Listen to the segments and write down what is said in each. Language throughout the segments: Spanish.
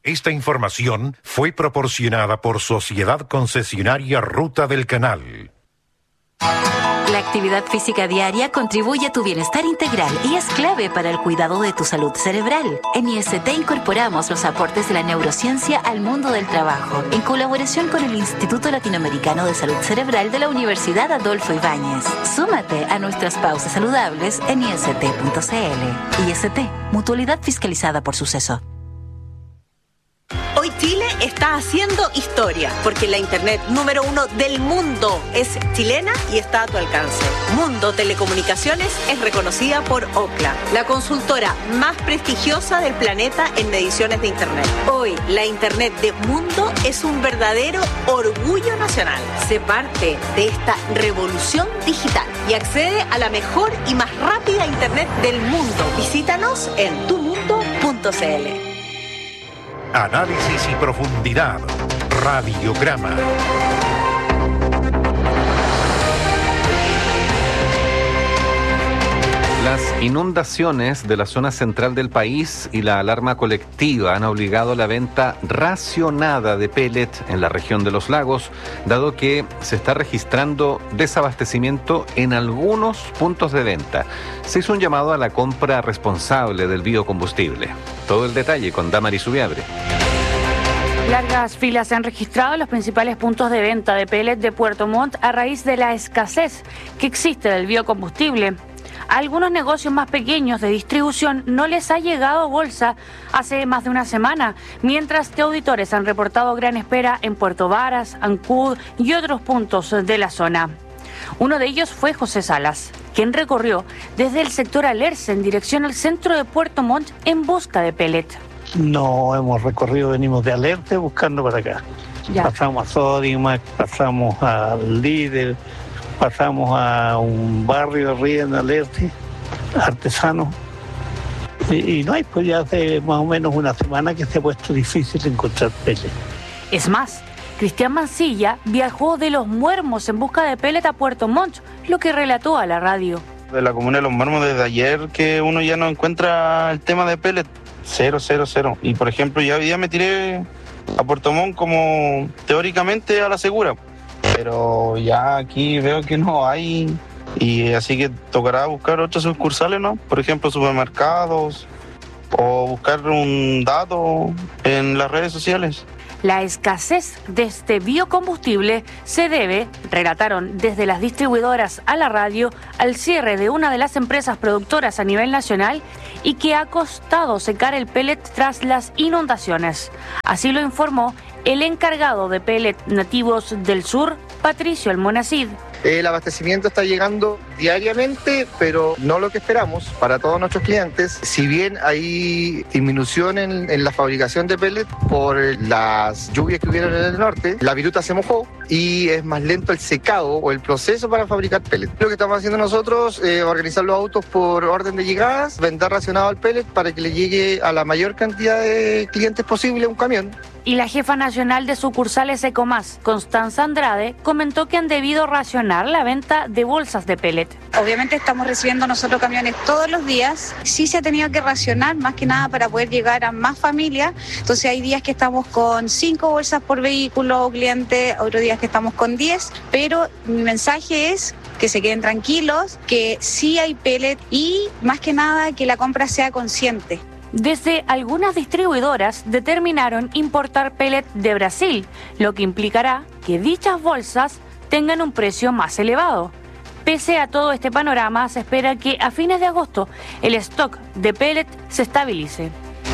Esta información fue proporcionada por Sociedad Concesionaria Ruta del Canal. La actividad física diaria contribuye a tu bienestar integral y es clave para el cuidado de tu salud cerebral. En IST incorporamos los aportes de la neurociencia al mundo del trabajo, en colaboración con el Instituto Latinoamericano de Salud Cerebral de la Universidad Adolfo Ibáñez. Súmate a nuestras pausas saludables en ist.cl. IST, mutualidad fiscalizada por Suceso. Hoy Chile está haciendo historia, porque la internet número 1 del mundo es chilena y está a tu alcance. Mundo Telecomunicaciones es reconocida por Ookla, la consultora más prestigiosa del planeta en mediciones de internet. Hoy, la internet de Mundo es un verdadero orgullo nacional. Sé parte de esta revolución digital y accede a la mejor y más rápida internet del mundo. Visítanos en tumundo.cl. Análisis y profundidad. Radiograma. Las inundaciones de la zona central del país y la alarma colectiva han obligado a la venta racionada de pellet en la región de los lagos, dado que se está registrando desabastecimiento en algunos puntos de venta. Se hizo un llamado a la compra responsable del biocombustible. Todo el detalle con Damaris Subiabre. Largas filas se han registrado en los principales puntos de venta de pellet de Puerto Montt a raíz de la escasez que existe del biocombustible. A algunos negocios más pequeños de distribución no les ha llegado bolsa hace más de una semana, mientras que auditores han reportado gran espera en Puerto Varas, Ancud y otros puntos de la zona. Uno de ellos fue José Salas, quien recorrió desde el sector Alerce en dirección al centro de Puerto Montt en busca de pellet. No hemos recorrido, venimos de Alerce buscando para acá. Ya. Pasamos a Sodimac, pasamos al Líder, pasamos a un barrio arriba en Alerce, artesano, y no hay, pues ya hace más o menos una semana que se ha puesto difícil encontrar pellet. Es más, Cristian Mancilla viajó de Los Muermos en busca de pellet a Puerto Montt, lo que relató a la radio. De la comuna de Los Muermos desde ayer que uno ya no encuentra el tema de pellet, 0. Y por ejemplo, ya hoy día me tiré a Puerto Montt como teóricamente a la segura, pero ya aquí veo que no hay, y así que tocará buscar otras sucursales, ¿no? Por ejemplo, supermercados, o buscar un dato en las redes sociales. La escasez de este biocombustible se debe, relataron desde las distribuidoras a la radio, al cierre de una de las empresas productoras a nivel nacional y que ha costado secar el pellet tras las inundaciones. Así lo informó el encargado de pellet nativos del sur, Patricio Almonacid. El abastecimiento está llegando diariamente, pero no lo que esperamos para todos nuestros clientes. Si bien hay disminución en la fabricación de pellet por las lluvias que hubieron en el norte, la viruta se mojó y es más lento el secado o el proceso para fabricar pellet. Lo que estamos haciendo nosotros es organizar los autos por orden de llegadas, vender racionado al pellet para que le llegue a la mayor cantidad de clientes posible un camión. Y la jefa nacional de sucursales Ecomás, Constanza Andrade, comentó que han debido racionar la venta de bolsas de pellet. Obviamente estamos recibiendo nosotros camiones todos los días. Sí se ha tenido que racionar más que nada para poder llegar a más familias. Entonces hay días que estamos con 5 bolsas por vehículo o cliente, otros días que estamos con 10. Pero mi mensaje es que se queden tranquilos, que sí hay pellet y más que nada que la compra sea consciente. Desde algunas distribuidoras determinaron importar pellet de Brasil, lo que implicará que dichas bolsas tengan un precio más elevado. Pese a todo este panorama, se espera que a fines de agosto el stock de pellet se estabilice.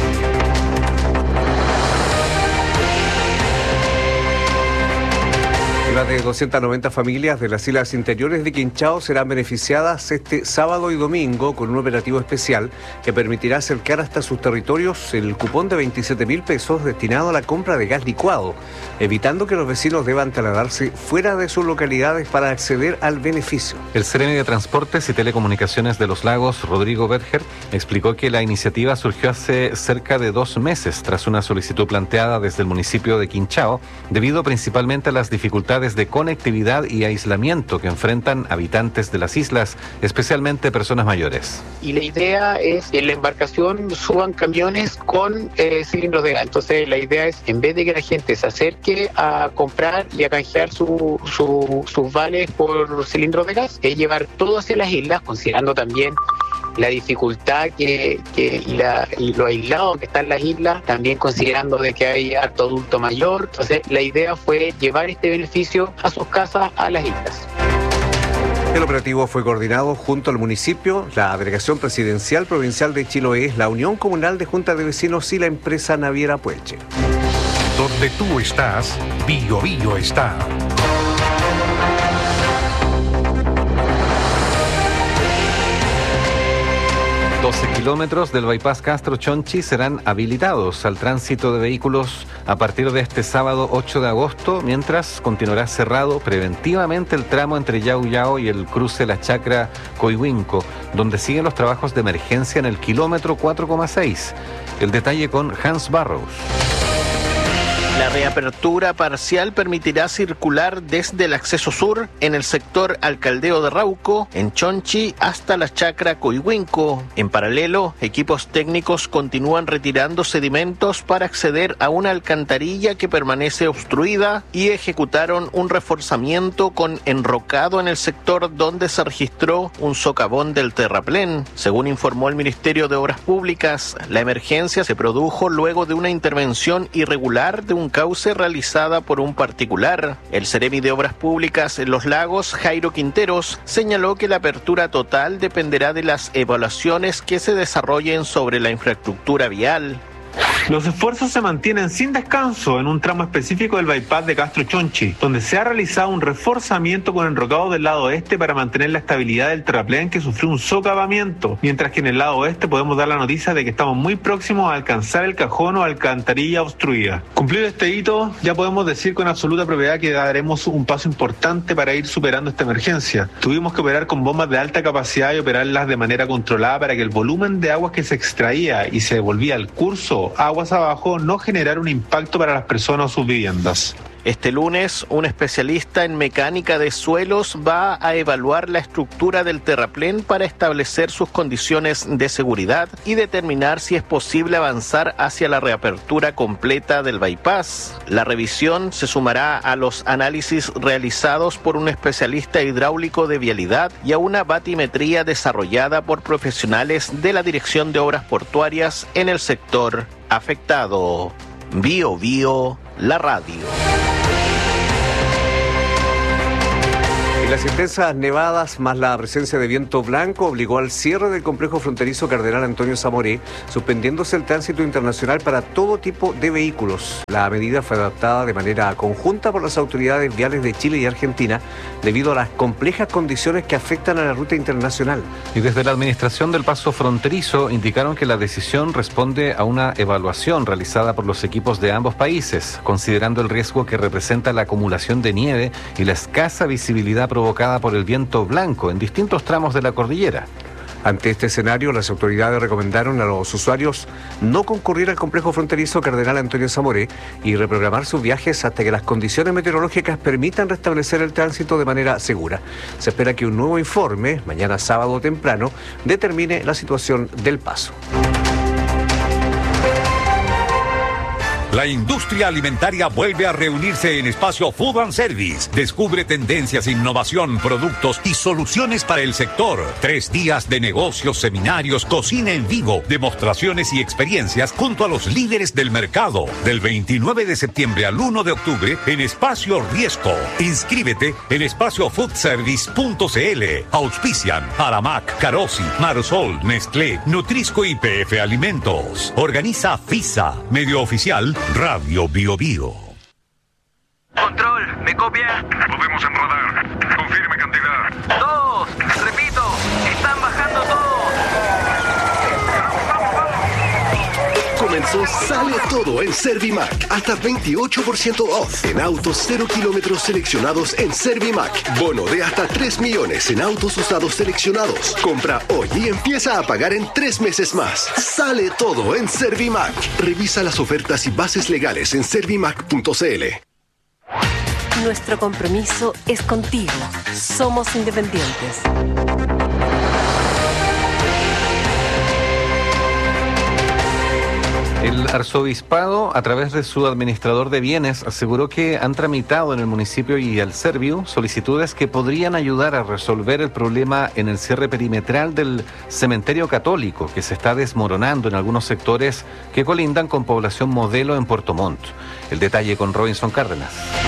Más de 290 familias de las islas interiores de Quinchao serán beneficiadas este sábado y domingo con un operativo especial que permitirá acercar hasta sus territorios el cupón de 27.000 pesos destinado a la compra de gas licuado, evitando que los vecinos deban trasladarse fuera de sus localidades para acceder al beneficio. El Seremi de Transportes y Telecomunicaciones de los Lagos, Rodrigo Berger, explicó que la iniciativa surgió hace cerca de 2 meses tras una solicitud planteada desde el municipio de Quinchao, debido principalmente a las dificultades dificultades de conectividad y aislamiento que enfrentan habitantes de las islas, especialmente personas mayores. Y la idea es que en la embarcación suban camiones con cilindros de gas. Entonces la idea es, en vez de que la gente se acerque a comprar y a canjear sus vales por cilindros de gas, es llevar todo hacia las islas, considerando también la dificultad y lo aislado que están las islas, también considerando de que hay harto adulto mayor. Entonces la idea fue llevar este beneficio a sus casas, a las islas. El operativo fue coordinado junto al municipio, la Delegación Presidencial Provincial de Chiloé, la Unión Comunal de Junta de Vecinos y la empresa Naviera Puelche. Donde tú estás, Bio Bio está. 12 kilómetros del bypass Castro Chonchi serán habilitados al tránsito de vehículos a partir de este sábado 8 de agosto, mientras continuará cerrado preventivamente el tramo entre Yauyao y el cruce La Chacra Coihuinco, donde siguen los trabajos de emergencia en el kilómetro 4,6. El detalle con Hans Barrows. La reapertura parcial permitirá circular desde el acceso sur en el sector Alcaldeo de Rauco, en Chonchi, hasta la Chacra Coihuinco. En paralelo, equipos técnicos continúan retirando sedimentos para acceder a una alcantarilla que permanece obstruida y ejecutaron un reforzamiento con enrocado en el sector donde se registró un socavón del terraplén. Según informó el Ministerio de Obras Públicas, la emergencia se produjo luego de una intervención irregular de un cauce realizada por un particular. El Seremi de Obras Públicas en Los Lagos, Jairo Quinteros, señaló que la apertura total dependerá de las evaluaciones que se desarrollen sobre la infraestructura vial. Los esfuerzos se mantienen sin descanso en un tramo específico del bypass de Castro Chonchi, donde se ha realizado un reforzamiento con enrocado del lado oeste para mantener la estabilidad del terraplén que sufrió un socavamiento, mientras que en el lado oeste podemos dar la noticia de que estamos muy próximos a alcanzar el cajón o alcantarilla obstruida. Cumplido este hito, ya podemos decir con absoluta propiedad que daremos un paso importante para ir superando esta emergencia. Tuvimos que operar con bombas de alta capacidad y operarlas de manera controlada para que el volumen de agua que se extraía y se devolvía al curso aguas abajo no generar un impacto para las personas o sus viviendas. Este lunes, un especialista en mecánica de suelos va a evaluar la estructura del terraplén para establecer sus condiciones de seguridad y determinar si es posible avanzar hacia la reapertura completa del bypass. La revisión se sumará a los análisis realizados por un especialista hidráulico de vialidad y a una batimetría desarrollada por profesionales de la Dirección de Obras Portuarias en el sector afectado. Bio Bio, la radio. Las intensas nevadas más la presencia de viento blanco obligó al cierre del complejo fronterizo Cardenal Antonio Zamoré, suspendiéndose el tránsito internacional para todo tipo de vehículos. La medida fue adoptada de manera conjunta por las autoridades viales de Chile y Argentina debido a las complejas condiciones que afectan a la ruta internacional. Y desde la administración del paso fronterizo indicaron que la decisión responde a una evaluación realizada por los equipos de ambos países, considerando el riesgo que representa la acumulación de nieve y la escasa visibilidad provocada por el viento blanco en distintos tramos de la cordillera. Ante este escenario, las autoridades recomendaron a los usuarios no concurrir al complejo fronterizo Cardenal Antonio Zamoré y reprogramar sus viajes hasta que las condiciones meteorológicas permitan restablecer el tránsito de manera segura. Se espera que un nuevo informe, mañana sábado temprano, determine la situación del paso. La industria alimentaria vuelve a reunirse en Espacio Food and Service. Descubre tendencias, innovación, productos y soluciones para el sector. 3 días de negocios, seminarios, cocina en vivo, demostraciones y experiencias junto a los líderes del mercado. Del 29 de septiembre al 1 de octubre en Espacio Riesco. Inscríbete en espaciofoodservice.cl. Auspician Aramac, Carosi, Marsol, Nestlé, Nutrisco y PF Alimentos. Organiza FISA, medio oficial Radio Bio Bio. Control, ¿me copia? Podemos enrodar. Confirme cantidad. 2, repito, están bajando todos. Comenzó Sale Todo en Servimac. Hasta 28% off en autos 0 kilómetros seleccionados en Servimac. Bono de hasta 3 millones en autos usados seleccionados. Compra hoy y empieza a pagar en 3 meses más. Sale Todo en Servimac. Revisa las ofertas y bases legales en servimac.cl. Nuestro compromiso es contigo. Somos Independientes. El arzobispado, a través de su administrador de bienes, aseguró que han tramitado en el municipio y al Serviu solicitudes que podrían ayudar a resolver el problema en el cierre perimetral del cementerio católico, que se está desmoronando en algunos sectores que colindan con población modelo en Puerto Montt. El detalle con Robinson Cárdenas.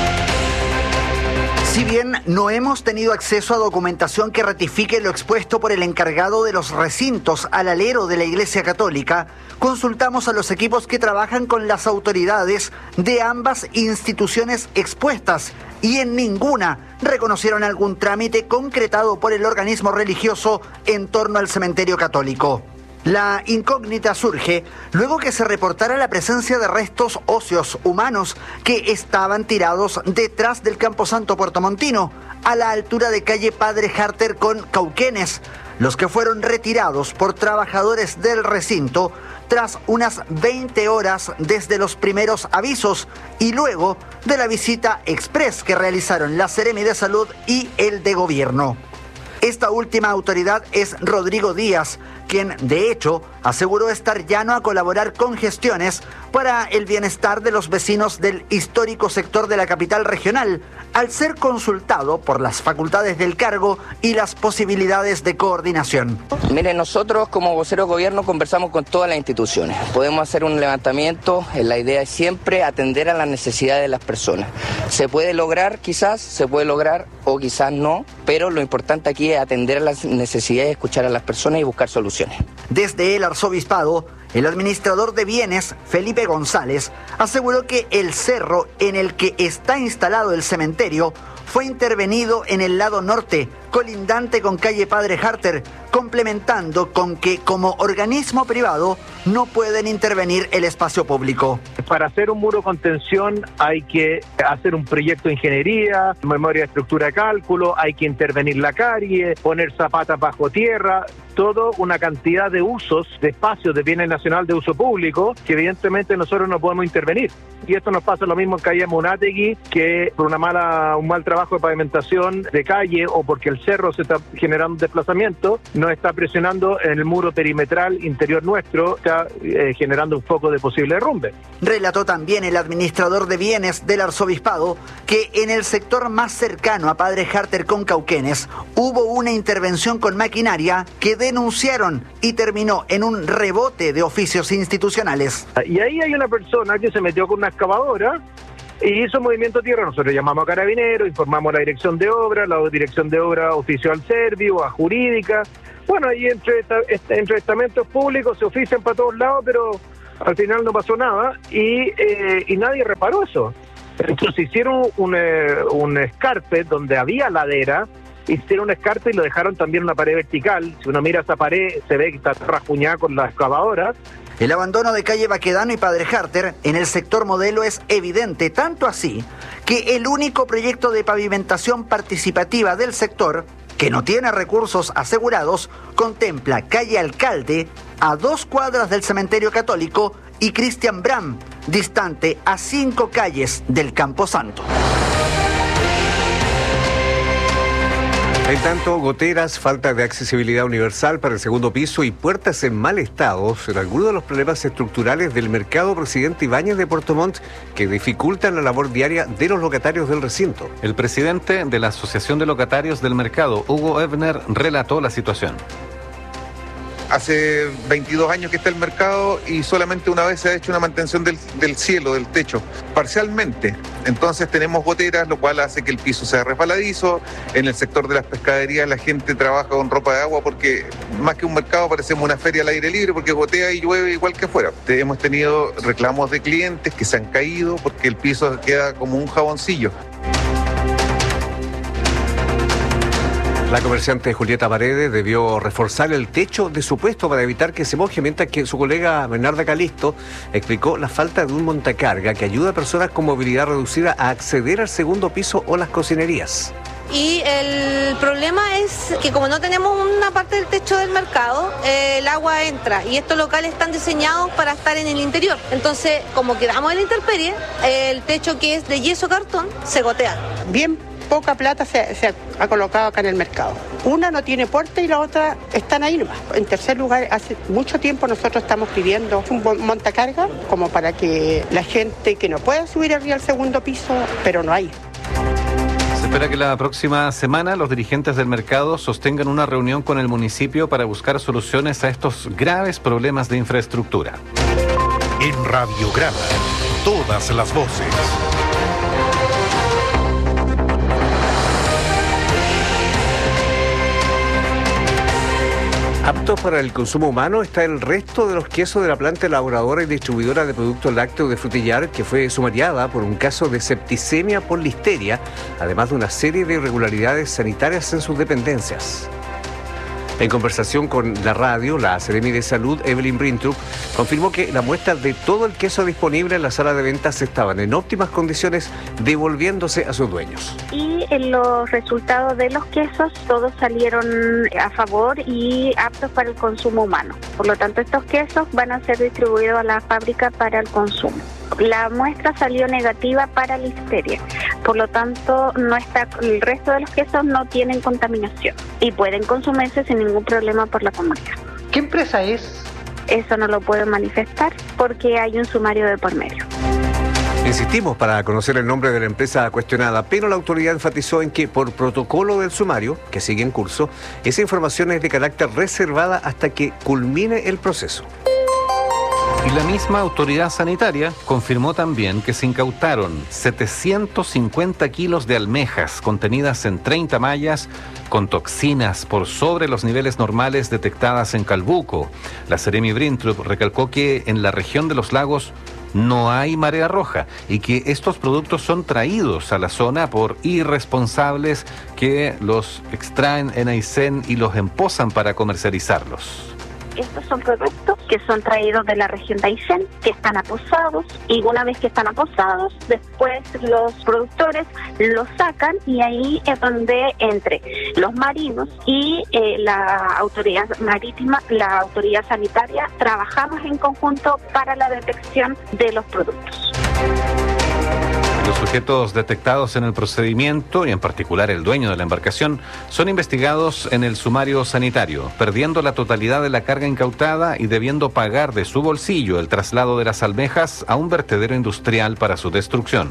Si bien no hemos tenido acceso a documentación que ratifique lo expuesto por el encargado de los recintos al alero de la Iglesia Católica, consultamos a los equipos que trabajan con las autoridades de ambas instituciones expuestas y en ninguna reconocieron algún trámite concretado por el organismo religioso en torno al cementerio católico. La incógnita surge luego que se reportara la presencia de restos óseos humanos que estaban tirados detrás del camposanto puertomontino, a la altura de calle Padre Harter con Cauquenes, los que fueron retirados por trabajadores del recinto tras unas 20 horas desde los primeros avisos y luego de la visita express que realizaron la Seremi de Salud y el de Gobierno. Esta última autoridad es Rodrigo Díaz, quien de hecho aseguró estar llano a colaborar con gestiones para el bienestar de los vecinos del histórico sector de la capital regional, al ser consultado por las facultades del cargo y las posibilidades de coordinación. Mire, nosotros como vocero de gobierno conversamos con todas las instituciones. Podemos hacer un levantamiento, la idea es siempre atender a las necesidades de las personas. Se puede lograr quizás, se puede lograr o quizás no, pero lo importante aquí es atender a las necesidades, escuchar a las personas y buscar soluciones. Desde el arzobispado, el administrador de bienes, Felipe González, aseguró que el cerro en el que está instalado el cementerio fue intervenido en el lado norte, colindante con calle Padre Harter, complementando con que como organismo privado no pueden intervenir el espacio público. Para hacer un muro contención hay que hacer un proyecto de ingeniería, memoria de estructura de cálculo, hay que intervenir la calle, poner zapatas bajo tierra, todo una cantidad de usos de espacios de bienes nacional de uso público que evidentemente nosotros no podemos intervenir. Y esto nos pasa lo mismo en calle Munategui, que por un mal trabajo de pavimentación de calle o porque el cerro se está generando un desplazamiento, nos está presionando en el muro perimetral interior nuestro, está generando un foco de posible derrumbe. Relató también el administrador de bienes del arzobispado que en el sector más cercano a Padre Harter con Cauquenes hubo una intervención con maquinaria que denunciaron y terminó en un rebote de oficios institucionales. Y ahí hay una persona que se metió con una excavadora y hizo movimiento de tierra. Nosotros llamamos a Carabineros, informamos a la dirección de obra, la dirección de obra ofició al Serviu, a Jurídica. Bueno, ahí entre estamentos públicos se ofician para todos lados, pero al final no pasó nada y nadie reparó eso. Entonces hicieron un escarpe donde había ladera, hicieron un escarpe y lo dejaron también una pared vertical. Si uno mira esa pared se ve que está rasguñada con la excavadora. El abandono de calle Baquedano y Padre Harter en el sector modelo es evidente, tanto así que el único proyecto de pavimentación participativa del sector, que no tiene recursos asegurados, contempla calle Alcalde a 2 cuadras del cementerio católico y Cristian Bram, distante a 5 calles del Camposanto. En tanto, goteras, falta de accesibilidad universal para el segundo piso y puertas en mal estado son algunos de los problemas estructurales del mercado Presidente Ibáñez de Puerto Montt que dificultan la labor diaria de los locatarios del recinto. El presidente de la Asociación de Locatarios del Mercado, Hugo Ebner, relató la situación. Hace 22 años que está el mercado y solamente una vez se ha hecho una mantención del cielo, del techo, parcialmente. Entonces tenemos goteras, lo cual hace que el piso sea resbaladizo. En el sector de las pescaderías la gente trabaja con ropa de agua porque más que un mercado parecemos una feria al aire libre porque gotea y llueve igual que afuera. Hemos tenido reclamos de clientes que se han caído porque el piso queda como un jaboncillo. La comerciante Julieta Paredes debió reforzar el techo de su puesto para evitar que se moje, mientras que su colega Bernarda Calisto explicó la falta de un montacarga que ayuda a personas con movilidad reducida a acceder al segundo piso o las cocinerías. y el problema es que como no tenemos una parte del techo del mercado, el agua entra y estos locales están diseñados para estar en el interior. Entonces, como quedamos en la intemperie, el techo que es de yeso cartón se gotea. Bien poca plata se ha colocado acá en el mercado. Una no tiene puerta y la otra están ahí nomás. En tercer lugar, hace mucho tiempo nosotros estamos pidiendo un montacarga como para que la gente que no pueda subir arriba al segundo piso, pero no hay. Se espera que la próxima semana los dirigentes del mercado sostengan una reunión con el municipio para buscar soluciones a estos graves problemas de infraestructura. En Radiograma, todas las voces. Aptos para el consumo humano está el resto de los quesos de la planta elaboradora y distribuidora de productos lácteos de Frutillar, que fue sumariada por un caso de septicemia por listeria, además de una serie de irregularidades sanitarias en sus dependencias. En conversación con la radio, la Seremi de Salud, Evelyn Brintrup, confirmó que la muestra de todo el queso disponible en la sala de ventas estaban en óptimas condiciones, devolviéndose a sus dueños. Y en los resultados de los quesos, todos salieron a favor y aptos para el consumo humano. Por lo tanto, estos quesos van a ser distribuidos a la fábrica para el consumo. La muestra salió negativa para listeria, por lo tanto el resto de los quesos no tienen contaminación y pueden consumirse sin ningún problema por la comunidad. ¿Qué empresa es? Eso no lo puedo manifestar porque hay un sumario de por medio. Insistimos para conocer el nombre de la empresa cuestionada, pero la autoridad enfatizó en que por protocolo del sumario, que sigue en curso, esa información es de carácter reservada hasta que culmine el proceso. Y la misma autoridad sanitaria confirmó también que se incautaron 750 kilos de almejas contenidas en 30 mallas con toxinas por sobre los niveles normales detectadas en Calbuco. La Seremi Brintrup recalcó que en la región de los lagos no hay marea roja y que estos productos son traídos a la zona por irresponsables que los extraen en Aysén y los emposan para comercializarlos. Estos son productos que son traídos de la región de Aysén, que están aposados, y una vez que están aposados, después los productores los sacan y ahí es donde entre los marinos y la autoridad marítima, la autoridad sanitaria, trabajamos en conjunto para la detección de los productos. Los sujetos detectados en el procedimiento, y en particular el dueño de la embarcación, son investigados en el sumario sanitario, perdiendo la totalidad de la carga incautada y debiendo pagar de su bolsillo el traslado de las almejas a un vertedero industrial para su destrucción.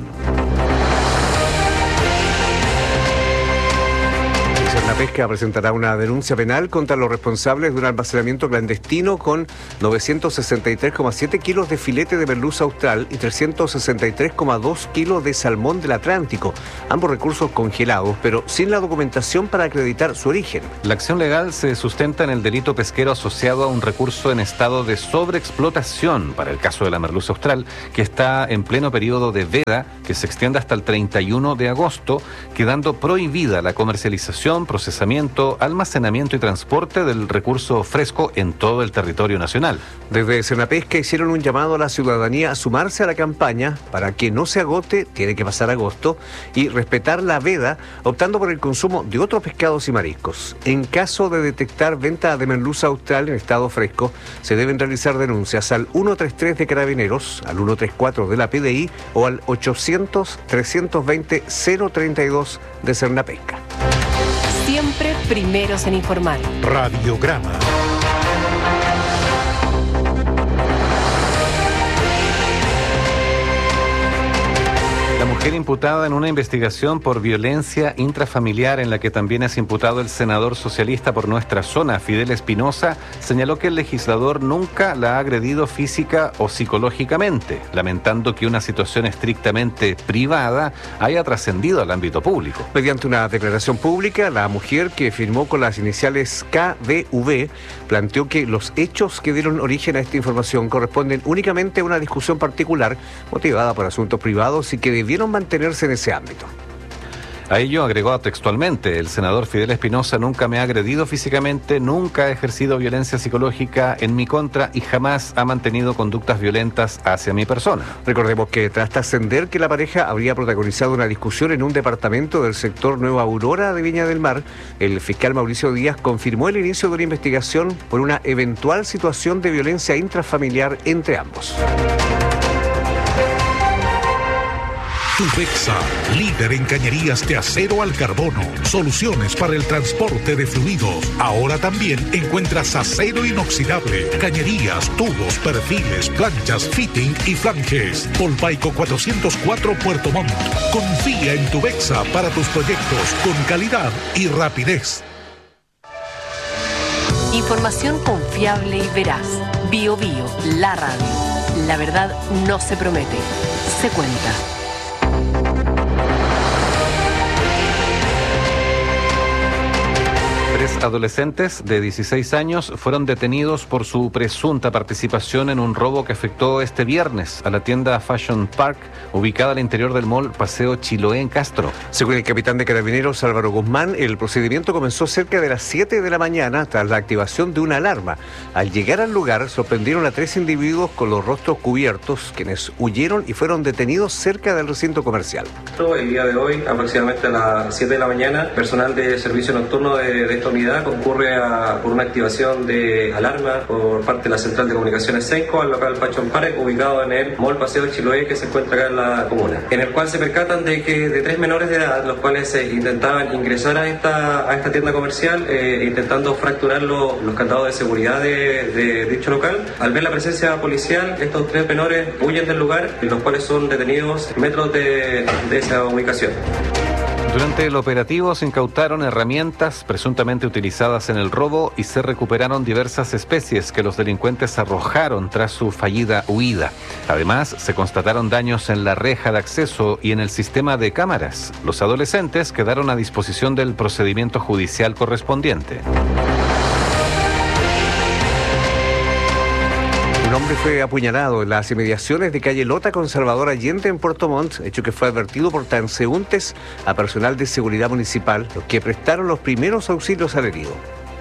Pesca presentará una denuncia penal contra los responsables de un almacenamiento clandestino con 963,7 kilos de filete de merluza austral y 363,2 kilos de salmón del Atlántico, ambos recursos congelados, pero sin la documentación para acreditar su origen. La acción legal se sustenta en el delito pesquero asociado a un recurso en estado de sobreexplotación para el caso de la merluza austral, que está en pleno periodo de veda, que se extiende hasta el 31 de agosto, quedando prohibida la comercialización, procesamiento, almacenamiento y transporte del recurso fresco en todo el territorio nacional. Desde Senapesca hicieron un llamado a la ciudadanía a sumarse a la campaña para que no se agote, tiene que pasar agosto, y respetar la veda, optando por el consumo de otros pescados y mariscos. En caso de detectar venta de merluza austral en estado fresco, se deben realizar denuncias al 133 de Carabineros, al 134 de la PDI o al 800-320-032 de Senapesca. Siempre primeros en informar. Radiograma. La mujer imputada en una investigación por violencia intrafamiliar en la que también es imputado el senador socialista por nuestra zona, Fidel Espinosa, señaló que el legislador nunca la ha agredido física o psicológicamente, lamentando que una situación estrictamente privada haya trascendido al ámbito público. Mediante una declaración pública, la mujer, que firmó con las iniciales KBV, planteó que los hechos que dieron origen a esta información corresponden únicamente a una discusión particular motivada por asuntos privados y que debieron mantenerse en ese ámbito. A ello agregó textualmente: el senador Fidel Espinosa nunca me ha agredido físicamente, nunca ha ejercido violencia psicológica en mi contra y jamás ha mantenido conductas violentas hacia mi persona. Recordemos que tras trascender que la pareja habría protagonizado una discusión en un departamento del sector Nueva Aurora de Viña del Mar, el fiscal Mauricio Díaz confirmó el inicio de una investigación por una eventual situación de violencia intrafamiliar entre ambos. Tubexa, líder en cañerías de acero al carbono, soluciones para el transporte de fluidos. Ahora también encuentras acero inoxidable, cañerías, tubos, perfiles, planchas, fitting y flanges. Polpaico 404 Puerto Montt. Confía en Tubexa para tus proyectos con calidad y rapidez. Información confiable y veraz. Bio Bio, la radio. La verdad no se promete, se cuenta. 3 adolescentes de 16 años fueron detenidos por su presunta participación en un robo que afectó este viernes a la tienda Fashion Park, ubicada al interior del mall Paseo Chiloé en Castro. Según el capitán de Carabineros Álvaro Guzmán, el procedimiento comenzó cerca de las 7 de la mañana tras la activación de una alarma. Al llegar al lugar, sorprendieron a 3 individuos con los rostros cubiertos, quienes huyeron y fueron detenidos cerca del recinto comercial. El día de hoy, aproximadamente a las 7 de la mañana, personal de servicio nocturno de esta unidad concurre por una activación de alarma por parte de la central de comunicaciones SENCO al local Fashion Park, ubicado en el mall Paseo Chiloé, que se encuentra acá en la comuna, en el cual se percatan de 3 menores de edad, los cuales intentaban ingresar a esta tienda comercial, intentando fracturar los candados de seguridad de dicho local. Al ver la presencia policial, estos 3 menores huyen del lugar, los cuales son detenidos metros de esa ubicación. Durante el operativo se incautaron herramientas presuntamente utilizadas en el robo y se recuperaron diversas especies que los delincuentes arrojaron tras su fallida huida. Además, se constataron daños en la reja de acceso y en el sistema de cámaras. Los adolescentes quedaron a disposición del procedimiento judicial correspondiente. Un hombre fue apuñalado en las inmediaciones de calle Lota con Salvador Allende en Puerto Montt, hecho que fue advertido por transeúntes a personal de seguridad municipal, los que prestaron los primeros auxilios al herido.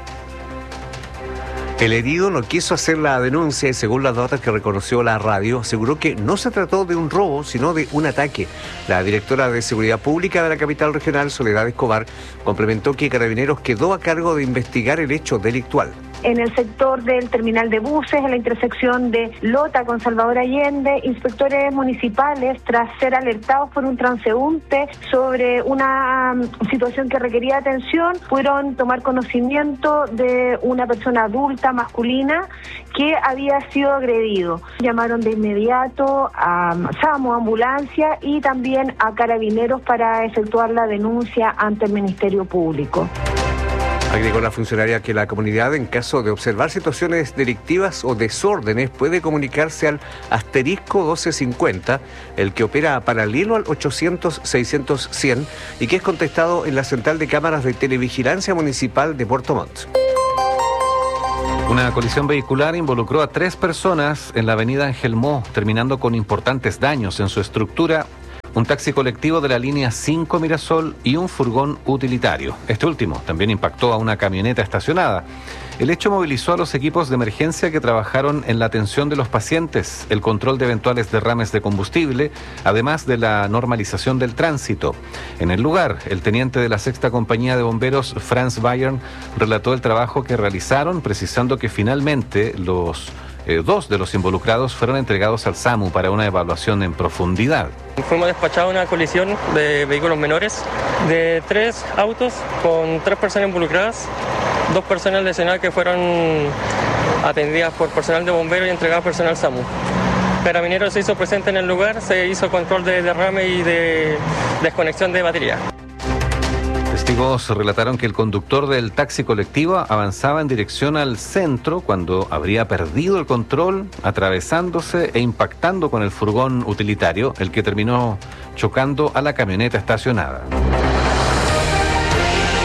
El herido no quiso hacer la denuncia y, según las notas que reconoció la radio, aseguró que no se trató de un robo, sino de un ataque. La directora de Seguridad Pública de la capital regional, Soledad Escobar, complementó que Carabineros quedó a cargo de investigar el hecho delictual. En el sector del terminal de buses, en la intersección de Lota con Salvador Allende, inspectores municipales, tras ser alertados por un transeúnte sobre una situación que requería atención, pudieron tomar conocimiento de una persona adulta, masculina, que había sido agredido. Llamaron de inmediato a SAMU, ambulancia, y también a Carabineros para efectuar la denuncia ante el Ministerio Público. Agregó la funcionaria que la comunidad, en caso de observar situaciones delictivas o desórdenes, puede comunicarse al asterisco 1250, el que opera paralelo al 800-600-100 y que es contestado en la central de cámaras de televigilancia municipal de Puerto Montt. Una colisión vehicular involucró a 3 personas en la avenida Angelmó, terminando con importantes daños en su estructura, un taxi colectivo de la línea 5 Mirasol y un furgón utilitario. Este último también impactó a una camioneta estacionada. El hecho movilizó a los equipos de emergencia que trabajaron en la atención de los pacientes, el control de eventuales derrames de combustible, además de la normalización del tránsito. En el lugar, el teniente de la 6ª Compañía de Bomberos, Franz Bayern, relató el trabajo que realizaron, precisando que finalmente los 2 de los involucrados fueron entregados al SAMU para una evaluación en profundidad. Fuimos despachados a una colisión de vehículos menores de 3 autos con 3 personas involucradas, 2 personas lesionadas que fueron atendidas por personal de bomberos y entregadas al personal SAMU. Carabineros se hizo presente en el lugar, se hizo control de derrame y de desconexión de batería. Testigos relataron que el conductor del taxi colectivo avanzaba en dirección al centro cuando habría perdido el control, atravesándose e impactando con el furgón utilitario, el que terminó chocando a la camioneta estacionada.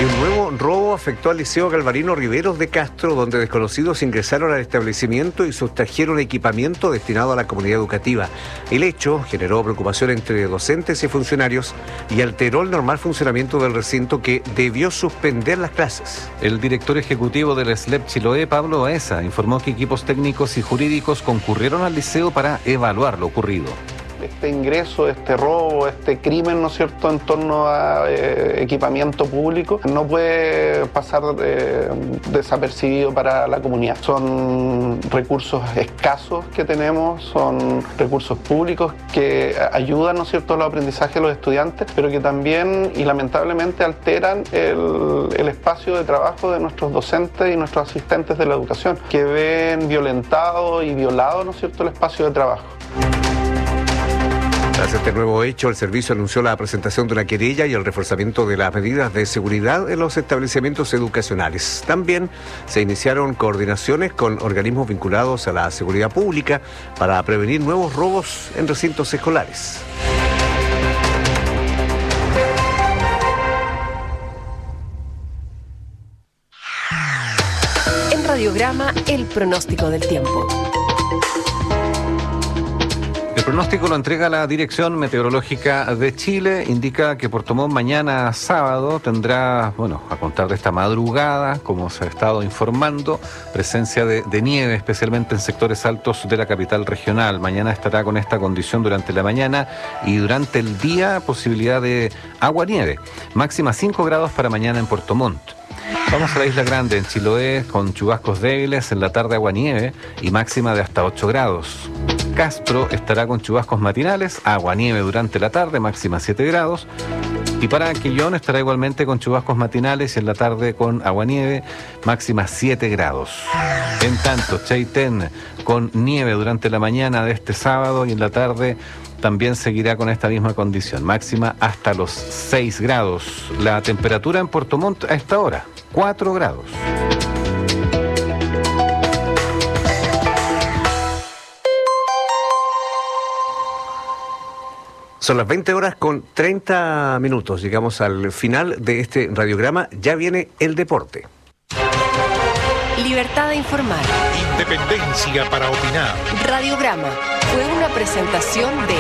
Y un nuevo robo afectó al Liceo Galvarino Riveros de Castro, donde desconocidos ingresaron al establecimiento y sustrajeron equipamiento destinado a la comunidad educativa. El hecho generó preocupación entre docentes y funcionarios y alteró el normal funcionamiento del recinto, que debió suspender las clases. El director ejecutivo del SLEP Chiloé, Pablo Baeza, informó que equipos técnicos y jurídicos concurrieron al liceo para evaluar lo ocurrido. Este ingreso, este robo, este crimen, ¿no es cierto?, en torno a equipamiento público, no puede pasar desapercibido para la comunidad. Son recursos escasos que tenemos, son recursos públicos que ayudan, ¿no es cierto?, al aprendizaje de los estudiantes, pero que también y lamentablemente alteran el espacio de trabajo de nuestros docentes y nuestros asistentes de la educación, que ven violentado y violado, ¿no es cierto?, el espacio de trabajo. Tras este nuevo hecho, el servicio anunció la presentación de una querella y el reforzamiento de las medidas de seguridad en los establecimientos educacionales. También se iniciaron coordinaciones con organismos vinculados a la seguridad pública para prevenir nuevos robos en recintos escolares. En Radiograma, el pronóstico del tiempo. El pronóstico lo entrega la Dirección Meteorológica de Chile. Indica que Puerto Montt mañana sábado tendrá, a contar de esta madrugada, como se ha estado informando, presencia de nieve, especialmente en sectores altos de la capital regional. Mañana estará con esta condición durante la mañana y durante el día posibilidad de aguanieve. Máxima 5 grados para mañana en Puerto Montt. Vamos a la Isla Grande, en Chiloé, con chubascos débiles, en la tarde aguanieve y máxima de hasta 8 grados. Castro estará con chubascos matinales, aguanieve durante la tarde, máxima 7 grados. Y para Quillón estará igualmente con chubascos matinales y en la tarde con aguanieve, máxima 7 grados. En tanto, Chaitén con nieve durante la mañana de este sábado y en la tarde también seguirá con esta misma condición, máxima hasta los 6 grados. La temperatura en Puerto Montt a esta hora, 4 grados. Son las 20 horas con 30 minutos. Llegamos al final de este radiograma. Ya viene el deporte. Libertad de informar. Independencia para opinar. Radiograma fue una presentación de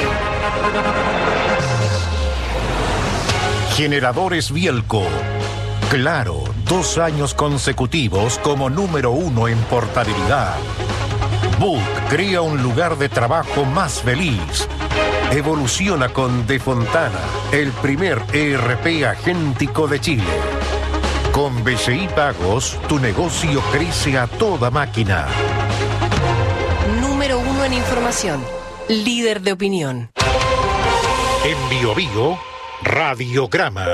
Generadores Bielco. Claro, 2 años consecutivos como número 1 en portabilidad. Book crea un lugar de trabajo más feliz. Evoluciona con De Fontana, el primer ERP agéntico de Chile. Con BCI Pagos, tu negocio crece a toda máquina. Número 1 en información, líder de opinión. En Bio Bio, Radiograma.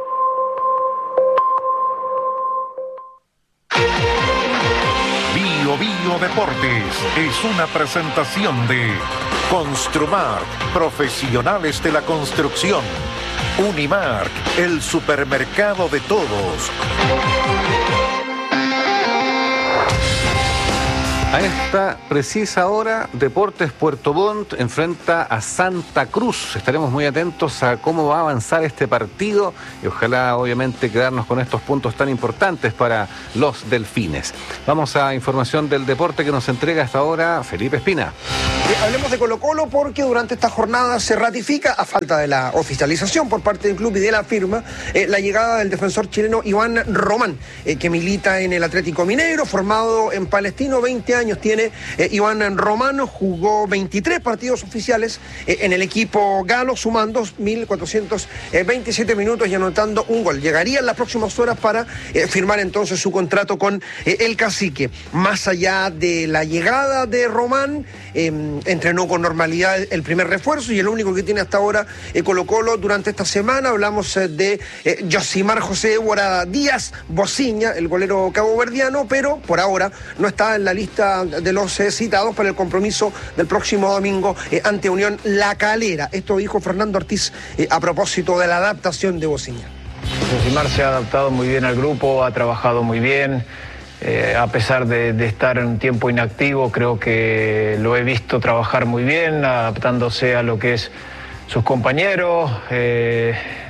Bio Bio Deportes es una presentación de Construmar, profesionales de la construcción. Unimark, el supermercado de todos. A esta precisa hora, Deportes Puerto Montt enfrenta a Santa Cruz. Estaremos muy atentos a cómo va a avanzar este partido y ojalá, obviamente, quedarnos con estos puntos tan importantes para los delfines. Vamos a información del deporte que nos entrega hasta ahora Felipe Espina. Hablemos de Colo-Colo porque durante esta jornada se ratifica, a falta de la oficialización por parte del club y de la firma, la llegada del defensor chileno Iván Román, que milita en el Atlético Mineiro, formado en Palestino, 20 años tiene Iván Román, jugó 23 partidos oficiales en el equipo galo, sumando 1.427 minutos y anotando un gol. Llegaría en las próximas horas para firmar entonces su contrato con el Cacique. Más allá de la llegada de Román, entrenó con normalidad el primer refuerzo y el único que tiene hasta ahora Colo-Colo durante esta semana. Hablamos de Josimar José Évora Díaz Bociña, el golero caboverdiano, pero por ahora no está en la lista de los citados para el compromiso del próximo domingo ante Unión La Calera. Esto dijo Fernando Ortiz a propósito de la adaptación de Bociña. Josimar se ha adaptado muy bien al grupo, ha trabajado muy bien. A pesar de estar en un tiempo inactivo, creo que lo he visto trabajar muy bien, adaptándose a lo que es sus compañeros.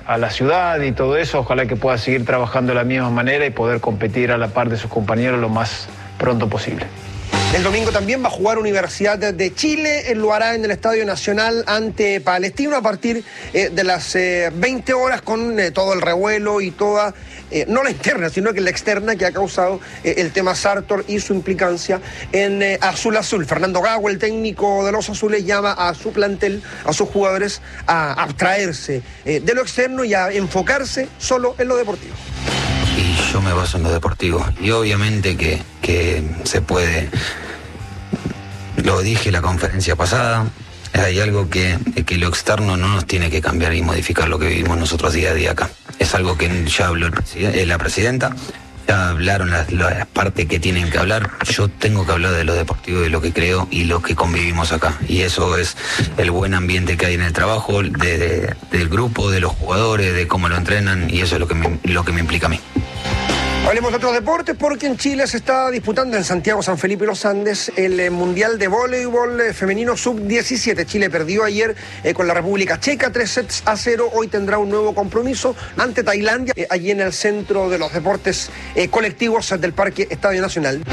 a la ciudad y todo eso. Ojalá que pueda seguir trabajando de la misma manera y poder competir a la par de sus compañeros lo más pronto posible. El domingo también va a jugar Universidad de Chile, lo hará en el Estadio Nacional ante Palestino a partir de las 20 horas con todo el revuelo y toda, no la interna, sino que la externa que ha causado el tema Sartor y su implicancia en Azul Azul. Fernando Gago, el técnico de los azules, llama a su plantel, a sus jugadores, a abstraerse de lo externo y a enfocarse solo en lo deportivo. Y yo me baso en lo deportivo. Y obviamente que se puede, lo dije en la conferencia pasada, hay algo que lo externo no nos tiene que cambiar y modificar lo que vivimos nosotros día a día acá. Es algo que ya habló la presidenta, ya hablaron las partes que tienen que hablar. Yo tengo que hablar de lo deportivo, de lo que creo y lo que convivimos acá. Y eso es el buen ambiente que hay en el trabajo, del grupo, de los jugadores, de cómo lo entrenan, y eso es lo que me implica a mí. Hablemos de otros deportes porque en Chile se está disputando en Santiago, San Felipe y Los Andes el Mundial de Voleibol Femenino Sub-17. Chile perdió ayer con la República Checa 3-0. Hoy tendrá un nuevo compromiso ante Tailandia, allí en el centro de los deportes colectivos del Parque Estadio Nacional.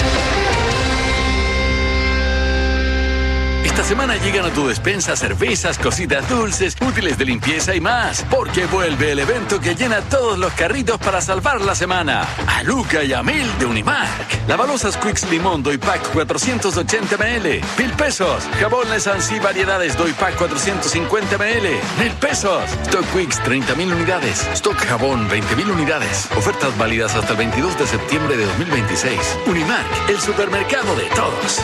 Esta semana llegan a tu despensa cervezas, cositas dulces, útiles de limpieza y más, porque vuelve el evento que llena todos los carritos para salvar la semana. A Luca y a Mil de Unimark. Lavalosas Quicks Limón Doypack 480 ml, 1,000 pesos. Jabón Lesansi Variedades Doypack 450 ml, 1,000 pesos. Stock Quicks 30.000 unidades. Stock Jabón 20.000 unidades. Ofertas válidas hasta el 22 de septiembre de 2026. Unimark, el supermercado de todos.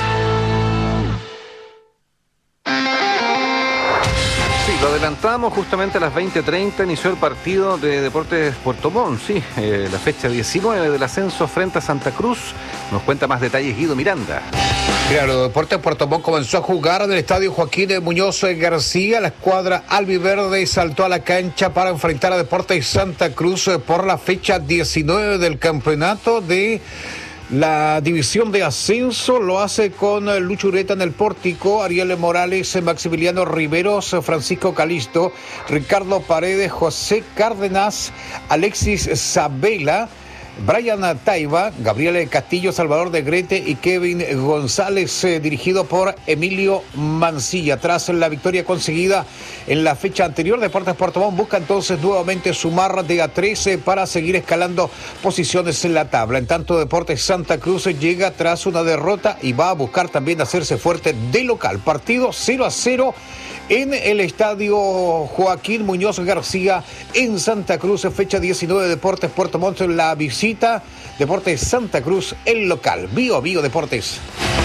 Lo adelantamos justamente a las 20:30, inició el partido de Deportes Puerto Montt, sí, la fecha 19 del ascenso frente a Santa Cruz. Nos cuenta más detalles Guido Miranda. Claro, Deportes Puerto Montt comenzó a jugar en el estadio Joaquín Muñoz García. La escuadra albiverde saltó a la cancha para enfrentar a Deportes Santa Cruz por la fecha 19 del campeonato de la división de ascenso. Lo hace con Lucho Ureta en el pórtico, Ariel Morales, Maximiliano Riveros, Francisco Calisto, Ricardo Paredes, José Cárdenas, Alexis Sabela, Brian Taiba, Gabriel Castillo, Salvador de Grete y Kevin González, dirigido por Emilio Mancilla. Tras la victoria conseguida en la fecha anterior, Deportes Puerto Montt busca entonces nuevamente sumar de a 13 para seguir escalando posiciones en la tabla. En tanto, Deportes Santa Cruz llega tras una derrota y va a buscar también hacerse fuerte de local. Partido 0-0 en el estadio Joaquín Muñoz García en Santa Cruz, fecha 19, Deportes Puerto Montt en la visita, Deportes Santa Cruz el local. Bio Deportes.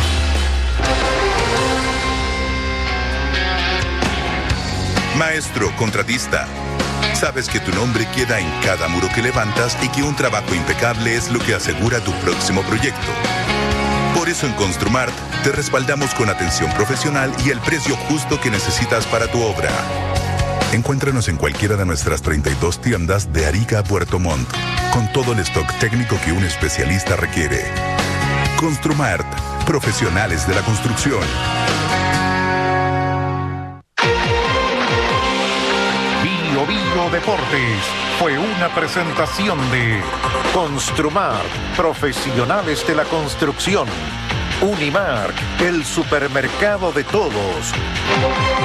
Maestro contratista, sabes que tu nombre queda en cada muro que levantas y que un trabajo impecable es lo que asegura tu próximo proyecto. Por eso en Construmart te respaldamos con atención profesional y el precio justo que necesitas para tu obra. Encuéntranos en cualquiera de nuestras 32 tiendas de Arica a Puerto Montt, con todo el stock técnico que un especialista requiere. Construmart, profesionales de la construcción. Bio Deportes fue una presentación de Construmart, profesionales de la construcción. Unimark, el supermercado de todos.